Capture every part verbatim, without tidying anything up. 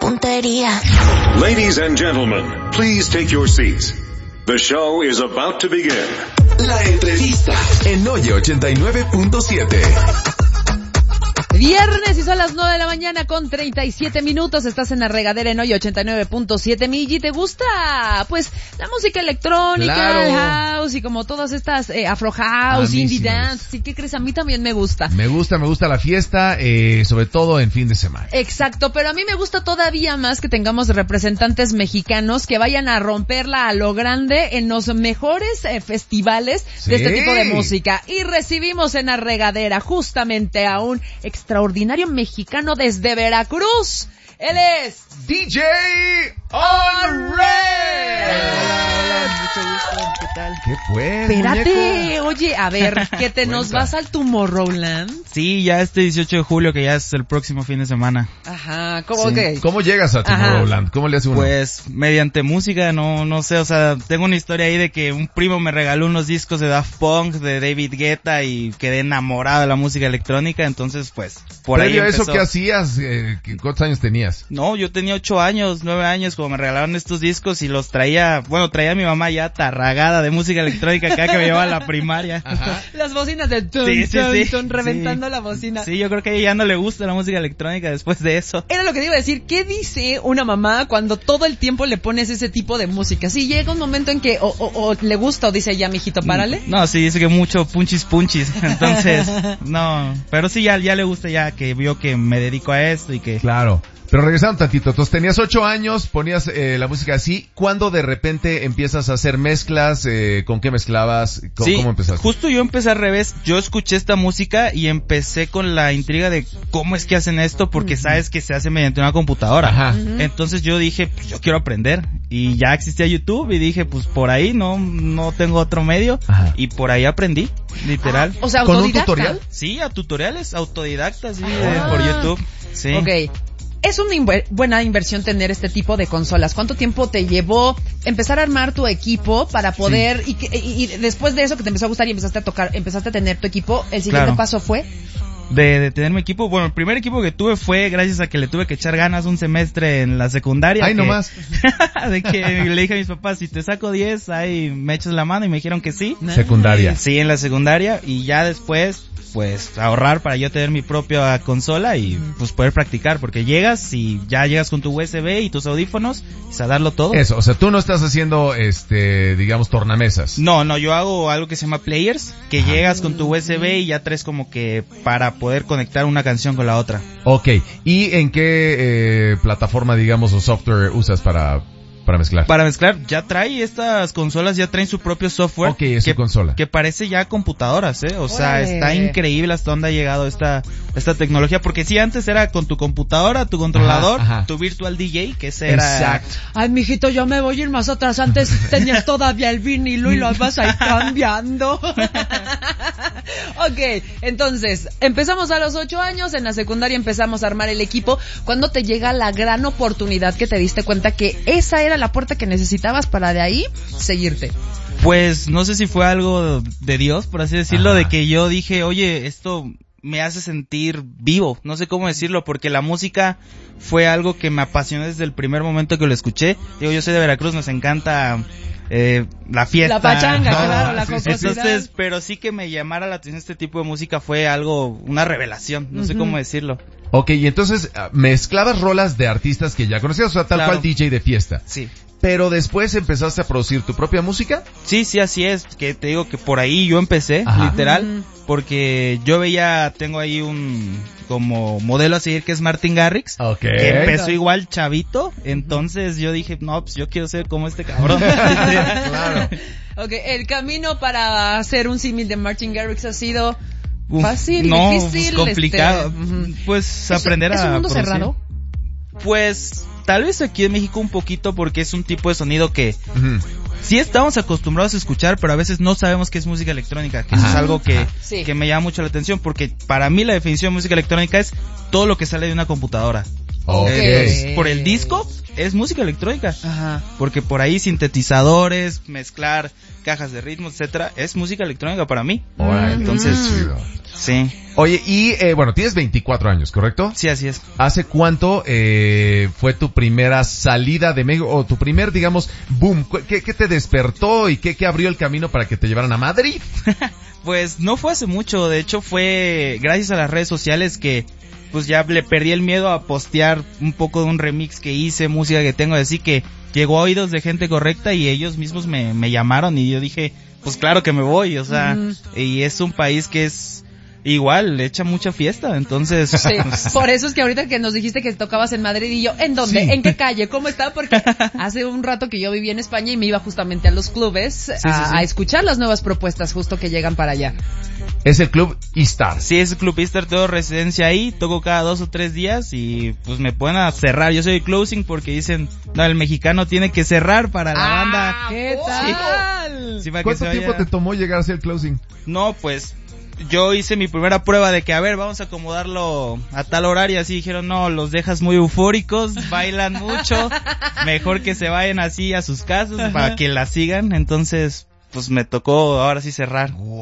tontería. Ladies and gentlemen, please take your seats. The show is about to begin. La entrevista en Noye ochenta y nueve punto siete. Viernes y son las nueve de la mañana con treinta y siete minutos. Estás en la regadera en Hoy ochenta y nueve punto siete. Migi, ¿te gusta? Pues la música electrónica, claro. El house y como todas estas eh, afro house, indie dance. ¿Sí? ¿Qué crees? A mí también me gusta. Me gusta, me gusta la fiesta, eh, sobre todo en fin de semana. Exacto, pero a mí me gusta todavía más que tengamos representantes mexicanos que vayan a romperla a lo grande en los mejores eh, festivales sí. de este tipo de música. Y recibimos en la regadera justamente a un extraordinario mexicano desde Veracruz. Él es D J On-Red. Mucho gusto, ¿qué tal? ¿Qué pues, Espérate, muñeco? oye, a ver, que te nos vas al Tomorrowland. Sí, ya este dieciocho de julio, que ya es el próximo fin de semana. Ajá, ¿cómo Sí. que? ¿Cómo llegas a Tomorrowland? ¿Cómo le hace uno? Pues, mediante música, no, no sé, o sea, tengo una historia ahí de que un primo me regaló unos discos de Daft Punk, de David Guetta, y quedé enamorado de la música electrónica, entonces, pues, por ahí Previo a empezó. eso, ¿qué hacías? Eh, ¿Cuántos años tenías? No, yo tenía ocho años, nueve años, cuando me regalaron estos discos y los traía, bueno, traía a mi mamá ya tarragada de música electrónica cada que me llevaba a la primaria. Ajá. Las bocinas de tun, Sí, sí, tun, sí. tun, reventando Sí. la bocina. Sí, yo creo que a ella ya no le gusta la música electrónica después de eso. Era lo que te iba a decir, ¿qué dice una mamá cuando todo el tiempo le pones ese tipo de música? Sí, llega un momento en que o, o, o le gusta o dice, ya, mijito, párale. No, sí, dice que mucho punchis punchis, entonces, no, pero sí, ya, ya le gusta ya que vio que me dedico a esto y que... Claro. Pero regresando un tantito, entonces tenías ocho años, ponías eh, la música así. ¿Cuándo de repente empiezas a hacer mezclas? Eh, ¿Con qué mezclabas? ¿Cómo, Sí, ¿Cómo empezaste? justo yo empecé al revés. Yo escuché esta música y empecé con la intriga de cómo es que hacen esto, porque uh-huh. sabes que se hace mediante una computadora. Ajá. Uh-huh. Entonces yo dije, pues yo quiero aprender. Y ya existía YouTube y dije, pues por ahí no, no tengo otro medio. Ajá. Y por ahí aprendí, literal. Ah, o sea, ¿con un autodidacta? tutorial? Sí, a tutoriales, autodidactas, sí, Ah. eh, por YouTube. Sí. Ok. Es una inver- buena inversión tener este tipo de consolas. ¿Cuánto tiempo te llevó empezar a armar tu equipo para poder, sí. y, que, y, y después de eso que te empezó a gustar y empezaste a tocar, empezaste a tener tu equipo, el siguiente Claro. paso fue? De, de tener mi equipo, bueno, el primer equipo que tuve fue gracias a que le tuve que echar ganas un semestre en la secundaria. Ay, que, nomás. de que le dije a mis papás, si te saco diez, ahí me echas la mano, y me dijeron que sí. Secundaria. Sí, en la secundaria, y ya después, pues, ahorrar para yo tener mi propia consola y, pues, poder practicar, porque llegas y ya llegas con tu U S B y tus audífonos, y a darlo todo. Eso, o sea, tú no estás haciendo, este, digamos, tornamesas. No, no, yo hago algo que se llama players, que Ajá. llegas con tu U S B y ya traes como que para poder conectar una canción con la otra. Ok, ¿y en qué eh, plataforma, digamos, o software usas para, para mezclar? Para mezclar, ya trae, estas consolas ya traen su propio software. Ok, es que, su consola. Que parece ya computadoras, eh, o Órale. sea, está increíble hasta dónde ha llegado esta, esta tecnología, porque sí, antes era con tu computadora, tu controlador, ajá, ajá. tu virtual D J, que ese era... Exacto. Ay, mijito, yo me voy a ir más atrás. Antes tenías todavía el vinilo y lo vas ahí cambiando. Ok, entonces, empezamos a los ocho años, en la secundaria empezamos a armar el equipo. ¿Cuándo te llega la gran oportunidad que te diste cuenta que esa era la puerta que necesitabas para de ahí seguirte? Pues, no sé si fue algo de Dios, por así decirlo, Ajá. de que yo dije, oye, esto me hace sentir vivo, no sé cómo decirlo, porque la música fue algo que me apasionó desde el primer momento que lo escuché. Digo, yo soy de Veracruz, nos encanta eh, la fiesta. La pachanga, ¿no? claro, la sí, jocosidad. Entonces, pero sí que me llamara la atención este tipo de música fue algo, una revelación, no uh-huh. sé cómo decirlo. Ok, y entonces mezclabas rolas de artistas que ya conocías, o sea, tal claro. cual D J de fiesta. Sí. Pero después empezaste a producir tu propia música. Sí, sí, así es, que te digo que por ahí yo empecé, Ajá. literal, mm. porque yo veía, tengo ahí un como modelo a seguir que es Martin Garrix, okay. que empezó igual chavito, entonces yo dije, no, pues yo quiero ser como este cabrón. Claro. Ok, el camino para hacer un símil de Martin Garrix ha sido Uf, fácil, no, difícil, complicado, este, uh-huh. pues aprender ¿Es, a ¿Es un mundo producir. cerrado? Pues tal vez aquí en México un poquito, porque es un tipo de sonido que uh-huh. sí estamos acostumbrados a escuchar, pero a veces no sabemos qué es música electrónica, que Ajá. eso es algo que, sí. que me llama mucho la atención, porque para mí la definición de música electrónica es todo lo que sale de una computadora. Okay. Entonces, por el disco es música electrónica. Ajá. Porque por ahí sintetizadores, mezclar cajas de ritmo, etcétera, es música electrónica para mí. Órale, Entonces, qué chido. sí. Oye, y eh, bueno, tienes veinticuatro años, ¿correcto? Sí, así es. ¿Hace cuánto eh, fue tu primera salida de México, o tu primer, digamos, boom? ¿Qué, qué te despertó y qué, qué abrió el camino para que te llevaran a Madrid? Pues no fue hace mucho, de hecho fue gracias a las redes sociales que pues ya le perdí el miedo a postear un poco de un remix que hice, música que tengo, así que llegó a oídos de gente correcta y ellos mismos me, me llamaron y yo dije, pues claro que me voy, o sea, mm. y es un país que es igual, le echa mucha fiesta, entonces... Sí, por eso es que ahorita que nos dijiste que tocabas en Madrid y yo, ¿en dónde? Sí. ¿En qué calle? ¿Cómo está? Porque hace un rato que yo vivía en España y me iba justamente a los clubes sí, a, sí, sí. a escuchar las nuevas propuestas justo que llegan para allá. Es el Club Istar. Sí, es el Club Istar, tengo residencia ahí, toco cada dos o tres días y pues me pueden a cerrar. Yo soy el closing porque dicen, no, el mexicano tiene que cerrar para la ah, banda. ¿Qué tal? Sí, para ¿Cuánto que tiempo vaya... te tomó llegar a ser el closing? No, pues... Yo hice mi primera prueba de que, a ver, vamos a acomodarlo a tal horario, así dijeron, no, los dejas muy eufóricos, bailan mucho, mejor que se vayan así a sus casas Ajá. para que la sigan, entonces, pues me tocó ahora sí cerrar. Wow.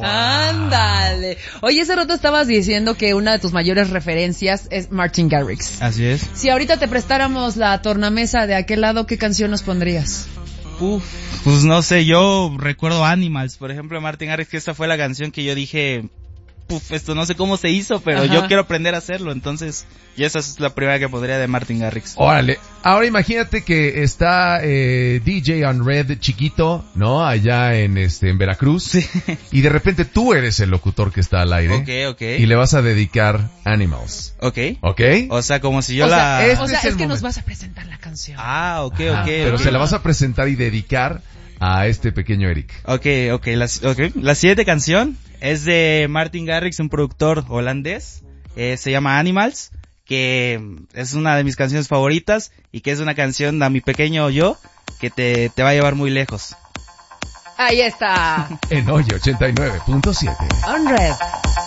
Ándale. Oye, ese rato estabas diciendo que una de tus mayores referencias es Martin Garrix. Así es. Si ahorita te prestáramos la tornamesa de aquel lado, ¿qué canción nos pondrías? Uf, pues no sé, yo recuerdo Animals, por ejemplo, Martin Garrix, que esa fue la canción que yo dije... Puf, esto no sé cómo se hizo, pero Ajá. yo quiero aprender a hacerlo, entonces, y esa es la primera que podría de Martin Garrix. Órale, ahora imagínate que está eh, D J on Red chiquito, ¿no? Allá en este en Veracruz, sí. y de repente tú eres el locutor que está al aire. Ok, ok. Y le vas a dedicar Animals. Ok. Ok. O sea, como si yo o la... Sea, este o sea, es, es el que momento. Nos vas a presentar la canción. Ah, ok, Ajá, ok. Pero okay. se la vas a presentar y dedicar a este pequeño Eric. Ok, ok, la, okay. La siguiente canción es de Martin Garrix, un productor holandés, eh, se llama Animals, que es una de mis canciones favoritas y que es una canción a mi pequeño yo que te, te va a llevar muy lejos. Ahí está. En Oye ochenta y nueve punto siete. On Red.